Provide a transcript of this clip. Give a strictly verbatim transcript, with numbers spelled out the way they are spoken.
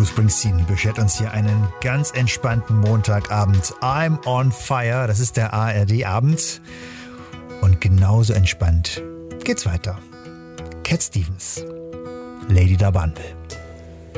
Bruce Springsteen beschert uns hier einen ganz entspannten Montagabend. I'm on fire, das ist der A R D-Abend. Und genauso entspannt geht's weiter. Cat Stevens, Lady Da Banville.